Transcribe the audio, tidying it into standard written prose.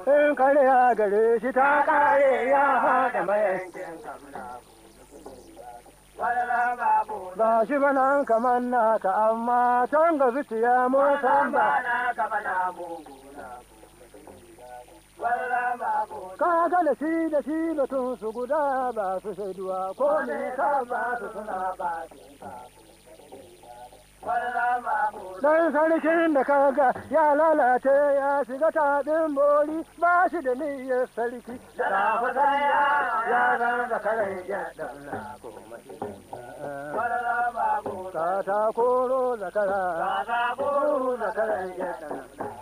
in karya gare shi ta kare ya haɗa mayankin kamna. Ba shi banan kamar naka amma can ga zuciya mun san ba na kama na muguna. Kaga da shi batun su guda ba su shaiduwa ko ne ka ba su suna ba Dan sarkin da kaga ya lalace ya shiga taɗin bori ba shi da niyyar sarki. Da fasaya ya zan da karen yadda na kuma Ka ta koro zakara, ka ta koro zakaran yadda